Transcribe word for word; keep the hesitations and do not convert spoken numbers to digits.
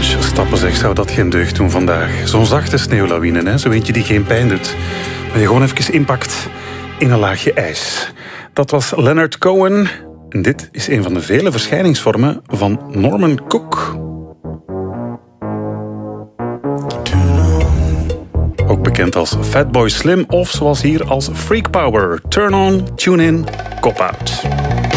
lunch stappen, zeg, zou dat geen deugd doen vandaag. Zo'n zachte sneeuwlawine, hè? Zo eentje die geen pijn doet. Maar je gewoon even inpakt in een laagje ijs. Dat was Leonard Cohen. En dit is een van de vele verschijningsvormen van Norman Cook. Ook bekend als Fatboy Slim of zoals hier als Freak Power. Turn on, tune in, cop out.